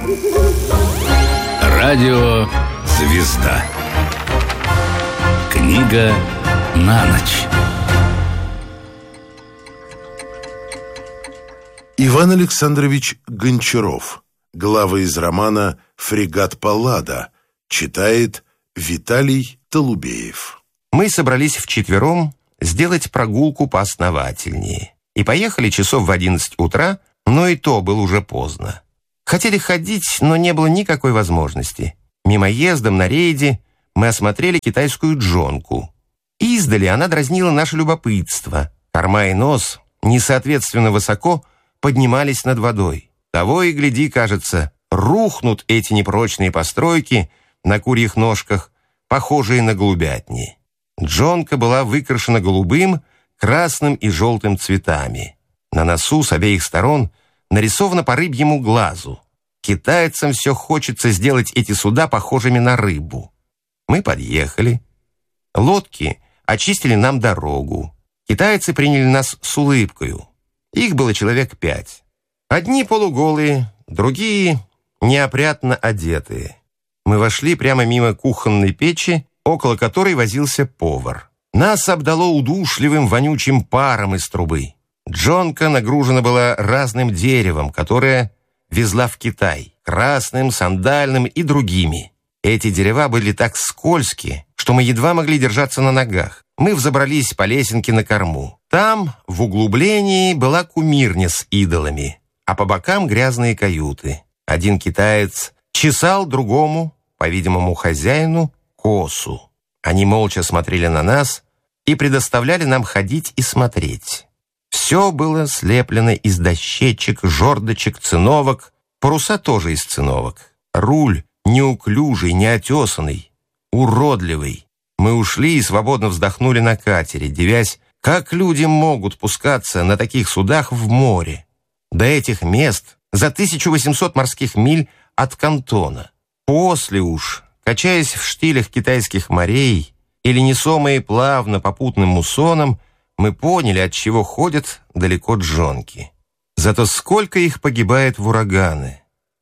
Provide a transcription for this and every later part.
Радио «Звезда». Книга на ночь. Иван Александрович Гончаров. Главы из романа «Фрегат Паллада». Читает Виталий Толубеев. Мы собрались вчетвером сделать прогулку поосновательнее. И поехали часов в 11 утра, но и то было уже поздно. Хотели ходить, но не было никакой возможности. Мимоездом на рейде мы осмотрели китайскую джонку. Издали она дразнила наше любопытство. Корма и нос несоответственно высоко поднимались над водой. Того и гляди, кажется, рухнут эти непрочные постройки на курьих ножках, похожие на голубятни. Джонка была выкрашена голубым, красным и желтым цветами. На носу с обеих сторон нарисовано по рыбьему глазу. Китайцам все хочется сделать эти суда похожими на рыбу. Мы подъехали. Лодки очистили нам дорогу. Китайцы приняли нас с улыбкою. Их было человек 5. Одни полуголые, другие неопрятно одетые. Мы вошли прямо мимо кухонной печи, около которой возился повар. Нас обдало удушливым вонючим паром из трубы. Джонка нагружена была разным деревом, которое везла в Китай, красным, сандальным и другими. Эти дерева были так скользкие, что мы едва могли держаться на ногах. Мы взобрались по лесенке на корму. Там, в углублении, была кумирня с идолами, а по бокам грязные каюты. Один китаец чесал другому, по-видимому, хозяину, косу. Они молча смотрели на нас и предоставляли нам ходить и смотреть. Все было слеплено из дощечек, жердочек, циновок, паруса тоже из циновок. Руль неуклюжий, неотесанный, уродливый. Мы ушли и свободно вздохнули на катере, дивясь, как люди могут пускаться на таких судах в море. До этих мест за 1800 морских миль от Кантона. После уж, качаясь в штилях китайских морей или несомые плавно попутным муссоном, мы поняли, от чего ходят далеко джонки. Зато сколько их погибает в ураганы.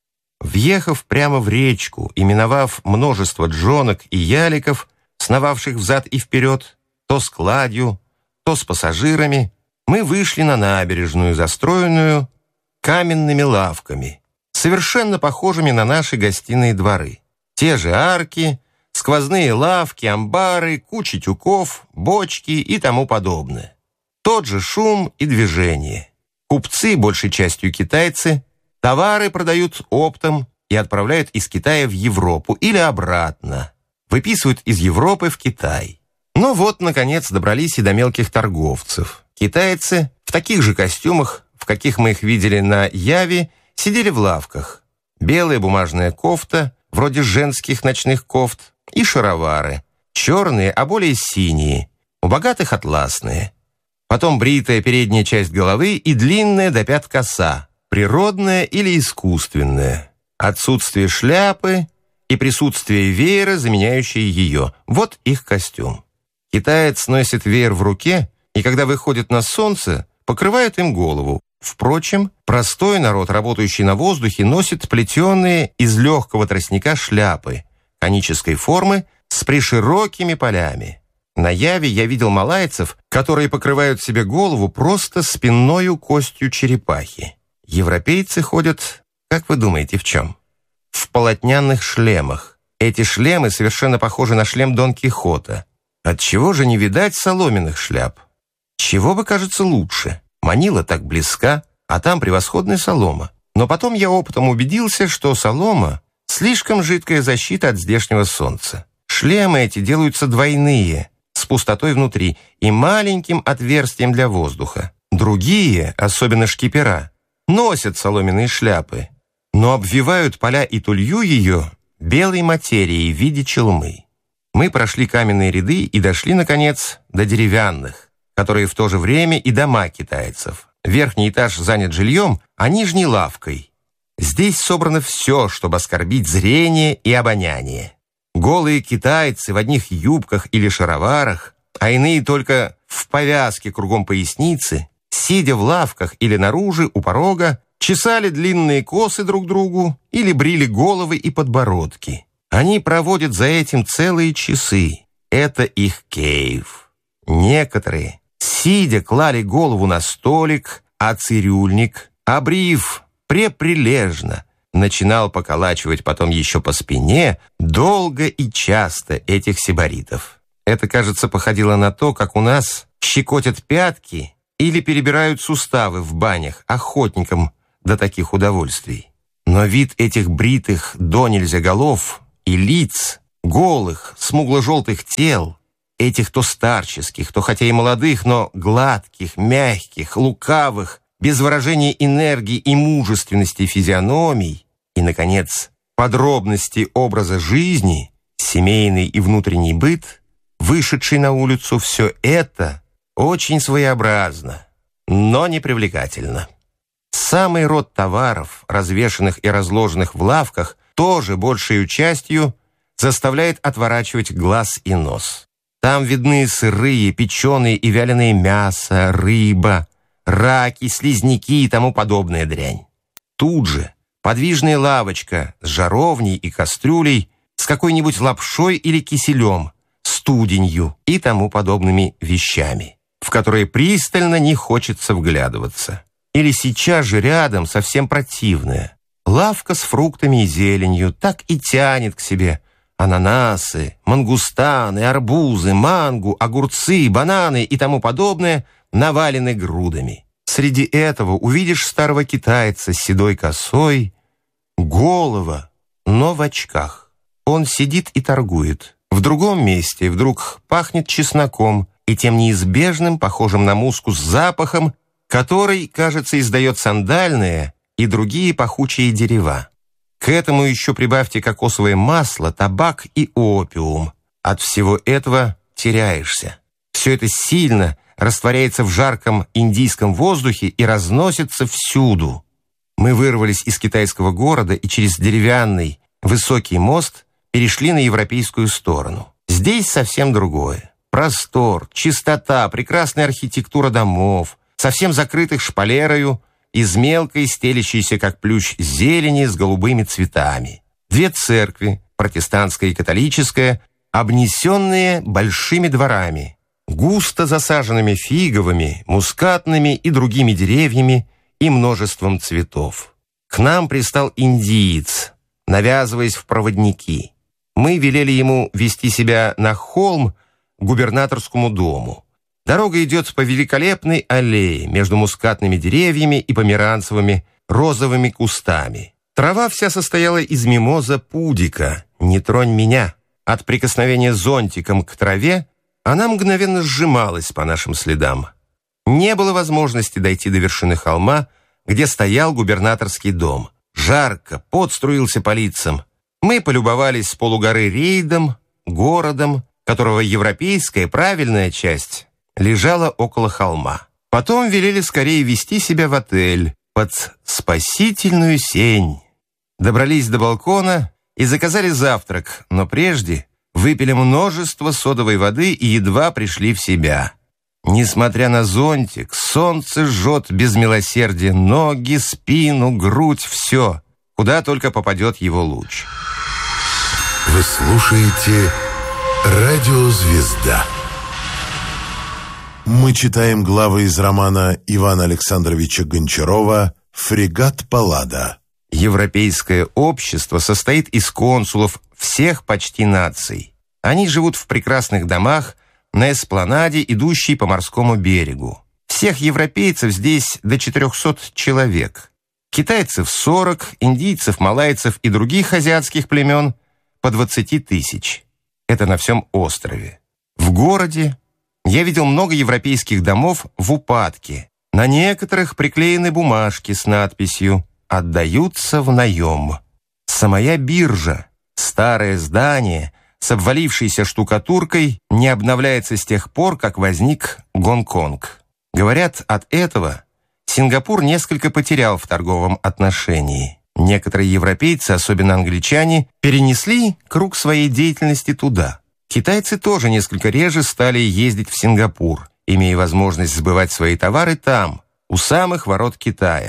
Въехав прямо в речку и миновав множество джонок и яликов, сновавших взад и вперед, то с кладью, то с пассажирами, мы вышли на набережную, застроенную каменными лавками, совершенно похожими на наши гостиные дворы. Те же арки, сквозные лавки, амбары, куча тюков, бочки и тому подобное. Тот же шум и движение. Купцы, большей частью китайцы, товары продают оптом и отправляют из Китая в Европу или обратно. Выписывают из Европы в Китай. Ну вот, наконец, добрались и до мелких торговцев. Китайцы в таких же костюмах, в каких мы их видели на Яве, сидели в лавках. Белая бумажная кофта, вроде женских ночных кофт, и шаровары. Черные, а более синие. У богатых атласные. Потом бритая передняя часть головы и длинная до пят коса. Природная или искусственная. Отсутствие шляпы и присутствие веера, заменяющее ее. Вот их костюм. Китаец носит веер в руке, и когда выходит на солнце, покрывает им голову. Впрочем, простой народ, работающий на воздухе, носит плетеные из легкого тростника шляпы конической формы с приширокими полями. На Яве я видел малайцев, которые покрывают себе голову просто спинною костью черепахи. Европейцы ходят, как вы думаете, в чем? В полотняных шлемах. Эти шлемы совершенно похожи на шлем Дон Кихота. Отчего же не видать соломенных шляп? Чего бы кажется лучше? Манила так близка, а там превосходная солома. Но потом я опытом убедился, что солома — слишком жидкая защита от здешнего солнца. Шлемы эти делаются двойные, с пустотой внутри и маленьким отверстием для воздуха. Другие, особенно шкипера, носят соломенные шляпы, но обвивают поля и тулью ее белой материей в виде челмы. Мы прошли каменные ряды и дошли, наконец, до деревянных, которые в то же время и дома китайцев. Верхний этаж занят жильем, а нижний — лавкой. Здесь собрано все, чтобы оскорбить зрение и обоняние. Голые китайцы в одних юбках или шароварах, а иные только в повязке кругом поясницы, сидя в лавках или наружу у порога, чесали длинные косы друг другу или брили головы и подбородки. Они проводят за этим целые часы. Это их кейф. Некоторые, сидя, клали голову на столик, а цирюльник, обрив преприлежно, начинал поколачивать потом еще по спине долго и часто этих сибаритов. Это, кажется, походило на то, как у нас щекотят пятки или перебирают суставы в банях охотникам до таких удовольствий. Но вид этих бритых донельзя голов и лиц, голых, смугло-желтых тел, этих то старческих, то хотя и молодых, но гладких, мягких, лукавых, без выражения энергии и мужественности физиономий, и, наконец, подробности образа жизни, семейный и внутренний быт, вышедший на улицу, все это очень своеобразно, но не привлекательно. Самый род товаров, развешанных и разложенных в лавках, тоже большей частью заставляет отворачивать глаз и нос. Там видны сырые, печеные и вяленые мясо, рыба, раки, слизняки и тому подобная дрянь. Тут же подвижная лавочка с жаровней и кастрюлей, с какой-нибудь лапшой или киселем, студенью и тому подобными вещами, в которые пристально не хочется вглядываться. Или сейчас же рядом совсем противная лавка с фруктами и зеленью, так и тянет к себе ананасы, мангустаны, арбузы, мангу, огурцы, бананы и тому подобное навалены грудами. Среди этого увидишь старого китайца с седой косой, голова, но в очках. Он сидит и торгует. В другом месте вдруг пахнет чесноком и тем неизбежным, похожим на мускус, запахом, который, кажется, издает сандальные и другие пахучие дерева. К этому еще прибавьте кокосовое масло, табак и опиум. От всего этого теряешься. Все это сильно растворяется в жарком индийском воздухе и разносится всюду. Мы вырвались из китайского города и через деревянный высокий мост перешли на европейскую сторону. Здесь совсем другое. Простор, чистота, прекрасная архитектура домов, совсем закрытых шпалерою, из мелкой, стелящейся как плющ зелени с голубыми цветами. Две церкви, протестантская и католическая, обнесенные большими дворами, густо засаженными фиговыми, мускатными и другими деревьями и множеством цветов. К нам пристал индиец, навязываясь в проводники. Мы велели ему вести себя на холм к губернаторскому дому. Дорога идет по великолепной аллее между мускатными деревьями и померанцевыми розовыми кустами. Трава вся состояла из мимоза пудика «Не тронь меня». От прикосновения зонтиком к траве она мгновенно сжималась по нашим следам. Не было возможности дойти до вершины холма, где стоял губернаторский дом. Жарко, пот струился по лицам. Мы полюбовались с полугоры рейдом, городом, которого европейская правильная часть лежала около холма. Потом велели скорее вести себя в отель под спасительную сень. Добрались до балкона и заказали завтрак, но прежде выпили множество содовой воды и едва пришли в себя. Несмотря на зонтик, солнце жжет без милосердия ноги, спину, грудь, все, куда только попадет его луч. Вы слушаете «Радио Звезда». Мы читаем главы из романа Ивана Александровича Гончарова «Фрегат Паллада». Европейское общество состоит из консулов всех почти наций. Они живут в прекрасных домах на эспланаде, идущей по морскому берегу. Всех европейцев здесь до 400 человек. Китайцев 40, индийцев, малайцев и других азиатских племен по 20 тысяч. Это на всем острове. В городе я видел много европейских домов в упадке. На некоторых приклеены бумажки с надписью «Отдаются в наем». Самая биржа, старое здание с обвалившейся штукатуркой, не обновляется с тех пор, как возник Гонконг. Говорят, от этого Сингапур несколько потерял в торговом отношении. Некоторые европейцы, особенно англичане, перенесли круг своей деятельности туда. Китайцы тоже несколько реже стали ездить в Сингапур, имея возможность сбывать свои товары там, у самых ворот Китая. В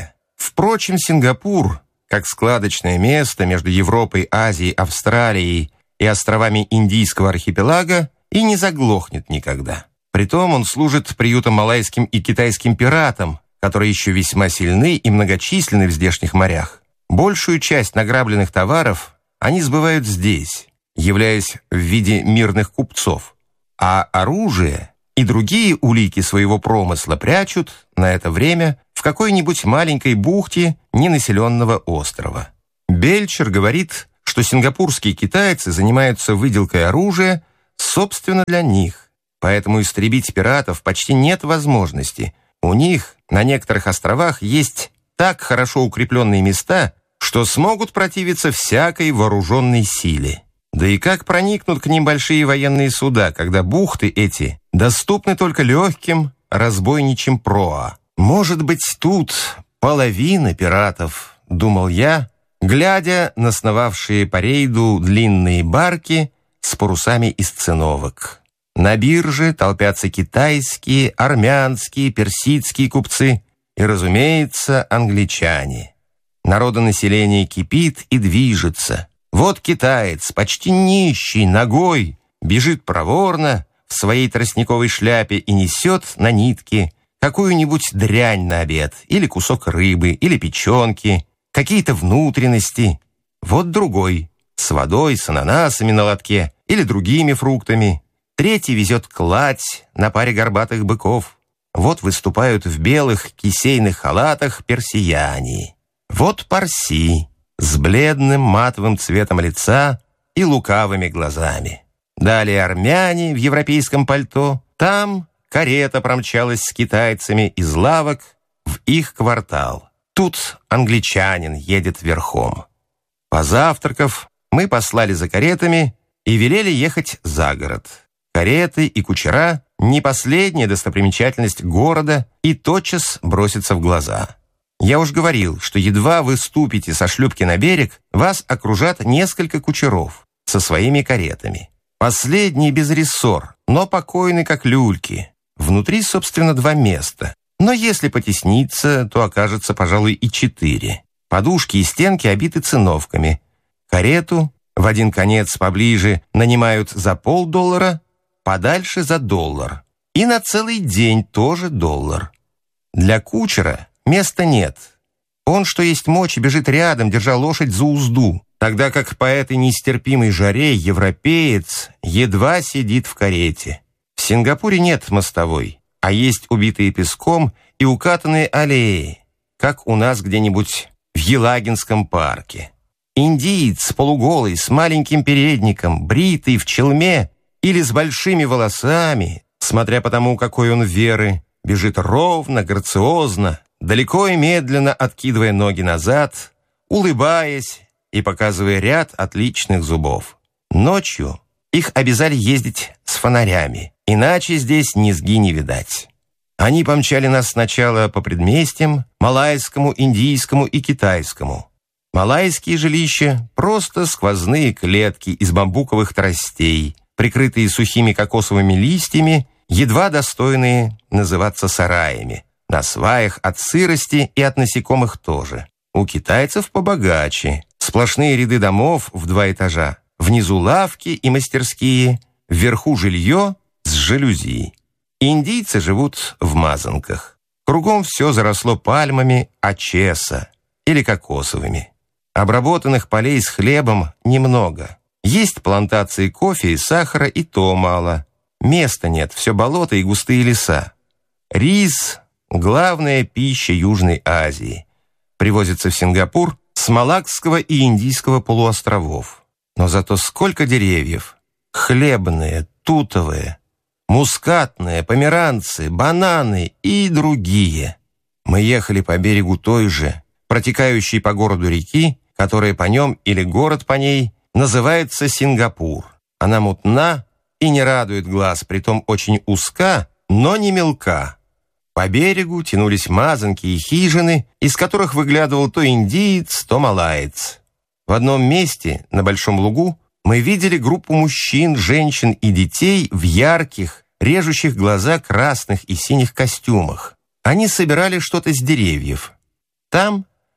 Впрочем, Сингапур, как складочное место между Европой, Азией, Австралией и островами Индийского архипелага, и не заглохнет никогда. Притом он служит приютом малайским и китайским пиратам, которые еще весьма сильны и многочисленны в здешних морях. Большую часть награбленных товаров они сбывают здесь, являясь в виде мирных купцов, а оружие и другие улики своего промысла прячут на это время в какой-нибудь маленькой бухте ненаселенного острова. Бельчер говорит, что сингапурские китайцы занимаются выделкой оружия, собственно, для них, поэтому истребить пиратов почти нет возможности. У них на некоторых островах есть так хорошо укрепленные места, что смогут противиться всякой вооруженной силе. Да и как проникнут к ним большие военные суда, когда бухты эти доступны только легким разбойничьим проа? Может быть, тут половина пиратов, думал я, глядя на сновавшие по рейду длинные барки с парусами из циновок. На бирже толпятся китайские, армянские, персидские купцы и, разумеется, англичане. Народонаселение кипит и движется. Вот китаец, почти нищий, ногой, бежит проворно в своей тростниковой шляпе и несет на нитке какую-нибудь дрянь на обед, или кусок рыбы, или печенки, какие-то внутренности. Вот другой, с водой, с ананасами на лотке или другими фруктами. Третий везет кладь на паре горбатых быков. Вот выступают в белых кисейных халатах персияне. Вот парси с бледным матовым цветом лица и лукавыми глазами. Далее армяне в европейском пальто. Там карета промчалась с китайцами из лавок в их квартал. Тут англичанин едет верхом. Позавтракав, мы послали за каретами и велели ехать за город. Кареты и кучера — не последняя достопримечательность города и тотчас бросится в глаза. Я уж говорил, что едва вы ступите со шлюпки на берег, вас окружат несколько кучеров со своими каретами. Последний без рессор, но покойный как люльки. Внутри, собственно, 2 места. Но если потесниться, то окажется, пожалуй, и 4. Подушки и стенки обиты циновками. Карету в один конец поближе нанимают за $50, подальше за $1. И на целый день тоже $1. Для кучера места нет. Он, что есть мочи, бежит рядом, держа лошадь за узду, тогда как по этой нестерпимой жаре европеец едва сидит в карете. В Сингапуре нет мостовой, а есть убитые песком и укатанные аллеи, как у нас где-нибудь в Елагинском парке. Индиец полуголый, с маленьким передником, бритый в челме или с большими волосами, смотря по тому, какой он веры, бежит ровно, грациозно, далеко и медленно откидывая ноги назад, улыбаясь и показывая ряд отличных зубов. Ночью их обязали ездить с фонарями, иначе здесь низги не видать. Они помчали нас сначала по предместьям, малайскому, индийскому и китайскому. Малайские жилища — просто сквозные клетки из бамбуковых тростей, прикрытые сухими кокосовыми листьями, едва достойные называться сараями. На сваях от сырости и от насекомых тоже. У китайцев побогаче. Сплошные ряды домов в 2 этажа. Внизу лавки и мастерские, вверху жилье с жалюзи. Индийцы живут в мазанках. Кругом все заросло пальмами ачеса или кокосовыми. Обработанных полей с хлебом немного. Есть плантации кофе и сахара, и то мало. Места нет, все болото и густые леса. Рис — главная пища Южной Азии. Привозится в Сингапур с Малакского и Индийского полуостровов. Но зато сколько деревьев! Хлебные, тутовые, мускатные, померанцы, бананы и другие. Мы ехали по берегу той же, протекающей по городу реки, которая по нем или город по ней называется Сингапур. Она мутна и не радует глаз, притом очень узка, но не мелка. По берегу тянулись мазанки и хижины, из которых выглядывал то индиец, то малаец. В одном месте, на большом лугу, мы видели группу мужчин, женщин и детей в ярких, режущих глаза красных и синих костюмах. Они собирали что-то с деревьев. Там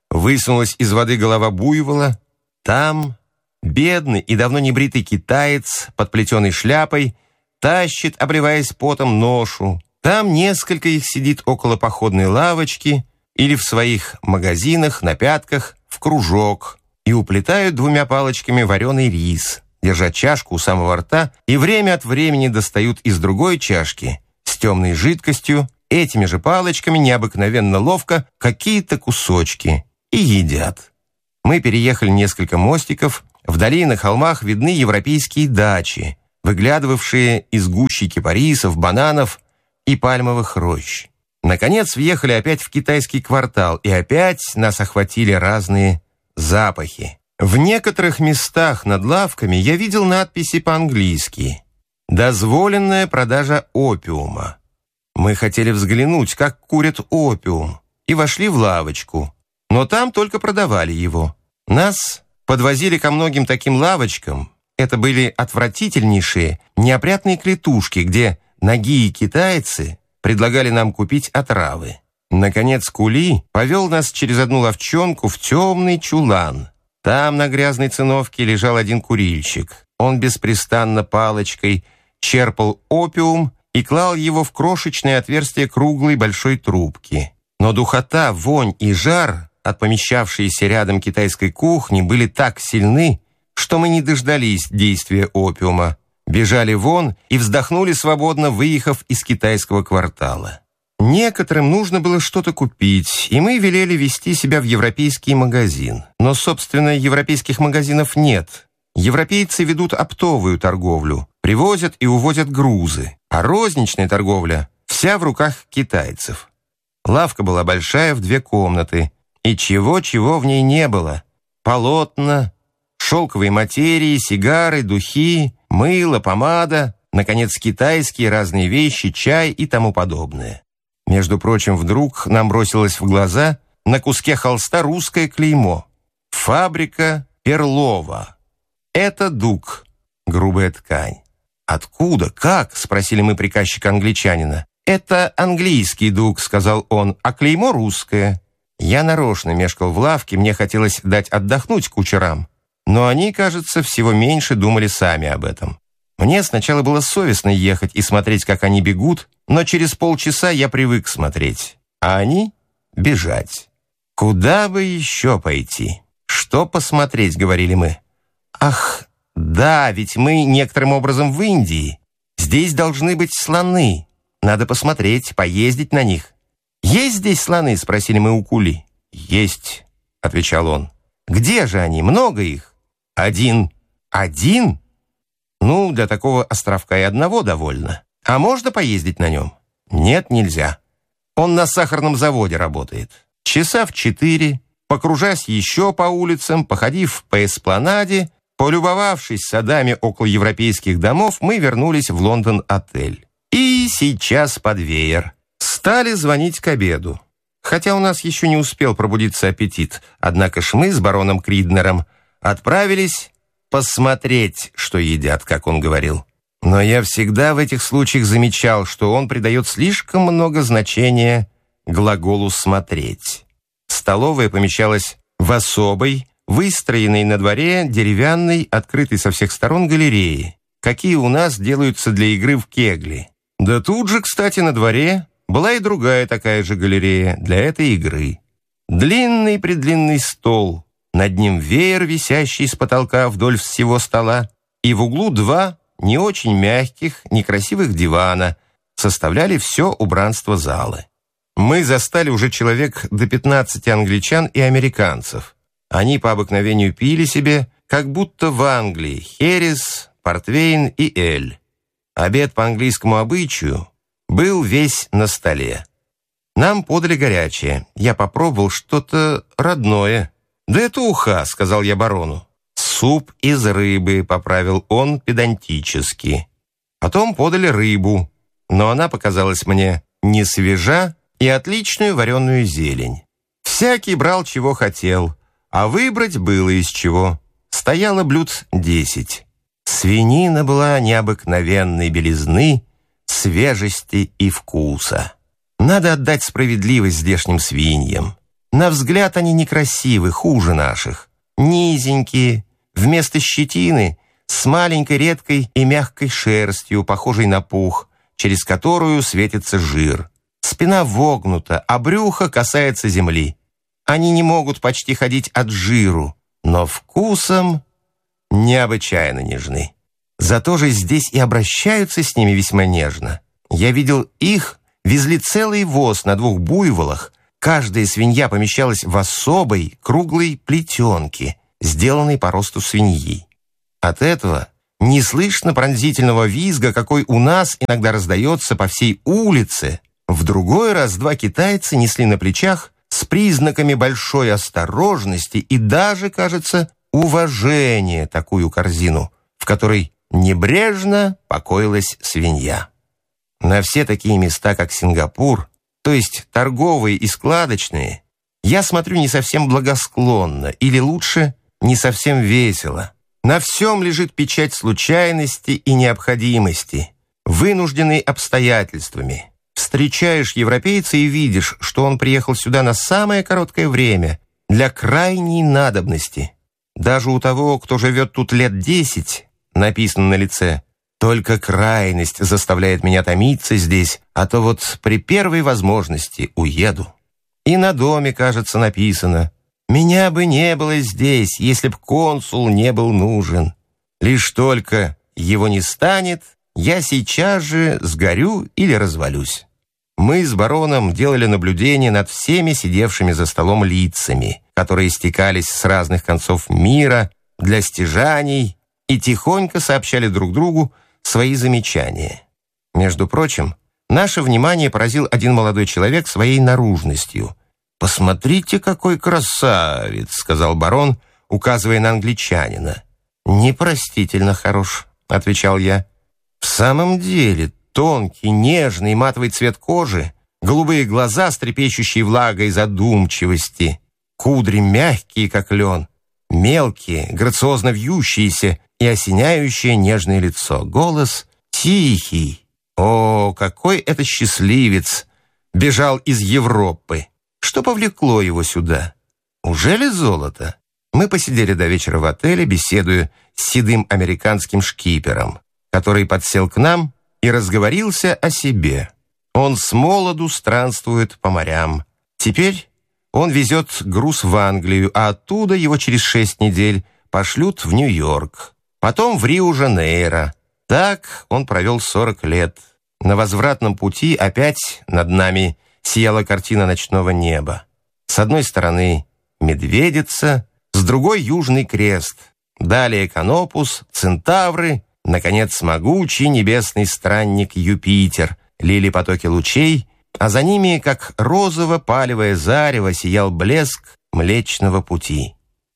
Высунулась из воды голова буйвола. Там бедный и давно не бритый китаец под плетеной шляпой тащит, обливаясь потом, ношу. Там несколько их сидит около походной лавочки или в своих магазинах на пятках в кружок и уплетают двумя палочками вареный рис, держа чашку у самого рта, и время от времени достают из другой чашки с темной жидкостью этими же палочками необыкновенно ловко какие-то кусочки и едят. Мы переехали несколько мостиков. Вдали на холмах видны европейские дачи, выглядывавшие из гущи кипарисов, бананов и пальмовых рощ. Наконец въехали опять в китайский квартал, и опять нас охватили разные запахи. В некоторых местах над лавками я видел надписи по-английски «Дозволенная продажа опиума». Мы хотели взглянуть, как курят опиум, и вошли в лавочку, но там только продавали его. Нас подвозили ко многим таким лавочкам. Это были отвратительнейшие, неопрятные клетушки, где нагие китайцы предлагали нам купить отравы. Наконец Кули повел нас через одну лавчонку в темный чулан. Там на грязной циновке лежал один курильщик. Он беспрестанно палочкой черпал опиум и клал его в крошечное отверстие круглой большой трубки. Но духота, вонь и жар от помещавшейся рядом китайской кухни были так сильны, что мы не дождались действия опиума, бежали вон и вздохнули свободно, выехав из китайского квартала. Некоторым нужно было что-то купить, и мы велели вести себя в европейский магазин. Но, собственно, европейских магазинов нет. Европейцы ведут оптовую торговлю, привозят и увозят грузы, а розничная торговля вся в руках китайцев. Лавка была большая, в 2 комнаты, и чего-чего в ней не было. Полотна, шелковые материи, сигары, духи, мыло, помада, наконец, китайские разные вещи, чай и тому подобное. Между прочим, вдруг нам бросилось в глаза на куске холста русское клеймо «Фабрика Перлова». Это дуг, грубая ткань. «Откуда? Как?» — спросили мы приказчика-англичанина. «Это английский дуг», — сказал он, — «а клеймо русское». Я нарочно мешкал в лавке, мне хотелось дать отдохнуть кучерам, но они, кажется, всего меньше думали сами об этом. Мне сначала было совестно ехать и смотреть, как они бегут, но через полчаса я привык смотреть, а они — бежать. Куда бы еще пойти? Что посмотреть, говорили мы. Ах, да, ведь мы некоторым образом в Индии. Здесь должны быть слоны. Надо посмотреть, поездить на них. «Есть здесь слоны?» — спросили мы у Кули. «Есть», — отвечал он. «Где же они? Много их?» «Один». «Один? Ну, для такого островка и одного довольно. А можно поездить на нем?» «Нет, нельзя. Он на сахарном заводе работает. Часа в 4, покружась еще по улицам, походив по эспланаде, полюбовавшись садами около европейских домов, мы вернулись в Лондон-отель. И сейчас под веер. Стали звонить к обеду. Хотя у нас еще не успел пробудиться аппетит, однако ж мы с бароном Криднером отправились посмотреть, что едят, как он говорил. Но я всегда в этих случаях замечал, что он придает слишком много значения глаголу «смотреть». Столовая помещалась в особой, выстроенной на дворе деревянной, открытой со всех сторон галерее, какие у нас делаются для игры в кегли. Да тут же, кстати, на дворе была и другая такая же галерея для этой игры. Длинный-предлинный стол, над ним веер, висящий с потолка вдоль всего стола, и в углу 2 не очень мягких, некрасивых дивана составляли все убранство залы. Мы застали уже человек до 15 англичан и американцев. Они по обыкновению пили себе, как будто в Англии, херес, портвейн и эль. Обед по английскому обычаю был весь на столе. Нам подали горячее. Я попробовал что-то родное. «Да это уха», — сказал я барону. «Суп из рыбы», — поправил он педантически. Потом подали рыбу, но она показалась мне не свежа и отличную вареную зелень. Всякий брал, чего хотел, а выбрать было из чего. Стояло блюд 10. Свинина была необыкновенной белизны, свежести и вкуса. Надо отдать справедливость здешним свиньям. На взгляд они некрасивы, хуже наших. Низенькие, вместо щетины, с маленькой редкой и мягкой шерстью, похожей на пух, через которую светится жир. Спина вогнута, а брюхо касается земли. Они не могут почти ходить от жиру, но вкусом необычайно нежны. Зато же здесь и обращаются с ними весьма нежно. Я видел их, везли целый воз на 2 буйволах. Каждая свинья помещалась в особой круглой плетенке, сделанной по росту свиньи. От этого не слышно пронзительного визга, какой у нас иногда раздается по всей улице. В другой раз 2 китайца несли на плечах с признаками большой осторожности и даже, кажется, уважения такую корзину, в которой небрежно покоилась свинья. На все такие места, как Сингапур, то есть торговые и складочные, я смотрю не совсем благосклонно, или лучше, не совсем весело. На всем лежит печать случайности и необходимости, вынужденной обстоятельствами. Встречаешь европейца и видишь, что он приехал сюда на самое короткое время, для крайней надобности. Даже у того, кто живет тут лет 10, написано на лице: «Только крайность заставляет меня томиться здесь, а то вот при первой возможности уеду». И на доме, кажется, написано: «Меня бы не было здесь, если б консул не был нужен. Лишь только его не станет, я сейчас же сгорю или развалюсь». Мы с бароном делали наблюдение над всеми сидевшими за столом лицами, которые стекались с разных концов мира для стяжаний и тихонько сообщали друг другу свои замечания. Между прочим, наше внимание поразил один молодой человек своей наружностью. «Посмотрите, какой красавец!» — сказал барон, указывая на англичанина. «Непростительно хорош», — отвечал я. «В самом деле, тонкий, нежный матовый цвет кожи, голубые глаза с трепещущей влагой задумчивости, кудри мягкие, как лен, мелкие, грациозно вьющиеся и осеняющее нежное лицо, голос тихий. О, какой это счастливец! Бежал из Европы. Что повлекло его сюда? Ужели золото?» Мы посидели до вечера в отеле, беседуя с седым американским шкипером, который подсел к нам и разговорился о себе. Он с молоду странствует по морям. Теперь он везет груз в Англию, а оттуда его через 6 недель пошлют в Нью-Йорк, потом в Рио-Жанейро. Так он провел 40 лет. На возвратном пути опять над нами сияла картина ночного неба. С одной стороны Медведица, с другой Южный Крест, далее Канопус, Центавры, наконец могучий небесный странник Юпитер, лили потоки лучей, а за ними, как розово-палевое зарево, сиял блеск Млечного Пути.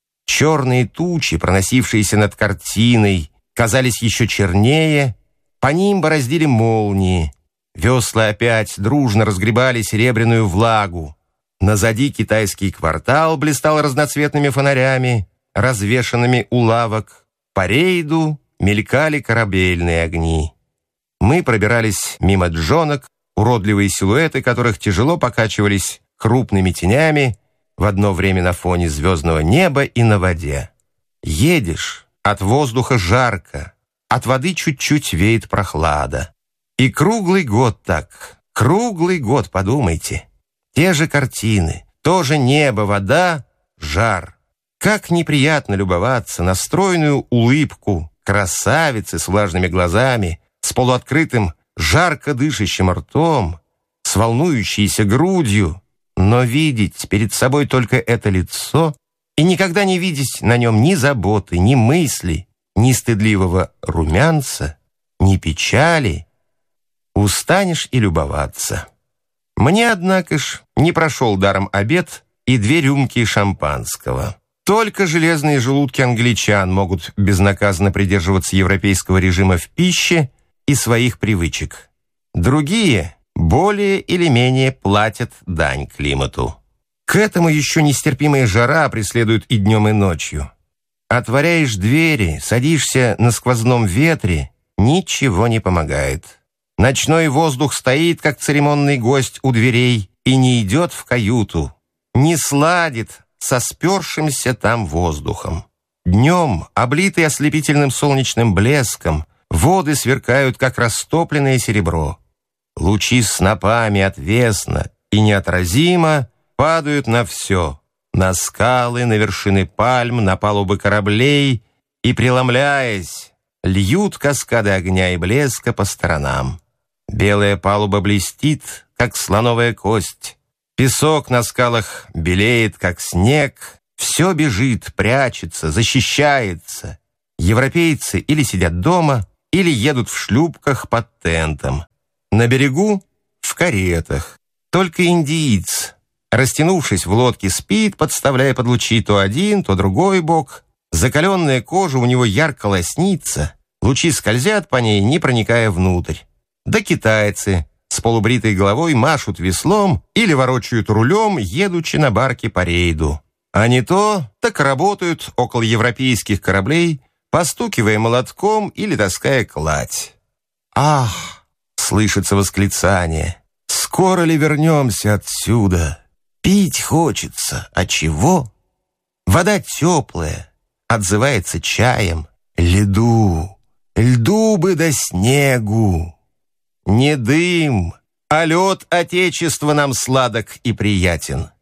Черные тучи, проносившиеся над картиной, казались еще чернее, по ним бороздили молнии, весла опять дружно разгребали серебряную влагу. Назади китайский квартал блистал разноцветными фонарями, развешанными у лавок. По рейду мелькали корабельные огни. Мы пробирались мимо джонок, уродливые силуэты которых тяжело покачивались крупными тенями в одно время на фоне звездного неба и на воде. Едешь, от воздуха жарко, от воды чуть-чуть веет прохлада. И круглый год так, круглый год, подумайте. Те же картины, то же небо, вода, жар. Как неприятно любоваться на стройную улыбку красавицы с влажными глазами, с полуоткрытым, жарко дышащим ртом, с волнующейся грудью, но видеть перед собой только это лицо и никогда не видеть на нем ни заботы, ни мысли, ни стыдливого румянца, ни печали. Устанешь и любоваться. Мне, однако ж, не прошел даром обед и 2 рюмки шампанского. Только железные желудки англичан могут безнаказанно придерживаться европейского режима в пище и своих привычек. Другие более или менее платят дань климату. К этому еще нестерпимая жара преследует и днем, и ночью. Отворяешь двери, садишься на сквозном ветре, ничего не помогает. Ночной воздух стоит, как церемонный гость у дверей, и не идет в каюту. не сладит со спершимся там воздухом. Днем, облитые ослепительным солнечным блеском, воды сверкают, как растопленное серебро. Лучи снопами отвесно и неотразимо падают на все, на скалы, на вершины пальм, на палубы кораблей и, преломляясь, льют каскады огня и блеска по сторонам. Белая палуба блестит, как слоновая кость. Песок на скалах белеет, как снег. Все бежит, прячется, защищается. Европейцы или сидят дома, или едут в шлюпках под тентом. На берегу — в каретах. Только индиец, растянувшись в лодке, спит, подставляя под лучи то один, то другой бок. Закаленная кожа у него ярко лоснится, лучи скользят по ней, не проникая внутрь. Да китайцы с полубритой головой машут веслом или ворочают рулем, едучи на барке по рейду. А не то, так работают около европейских кораблей, постукивая молотком или таская кладь. «Ах!» — слышится восклицание. «Скоро ли вернемся отсюда? Пить хочется. А чего? Вода теплая, отзывается чаем. Льду, льду бы да снегу. Не дым, а лед Отечества нам сладок и приятен.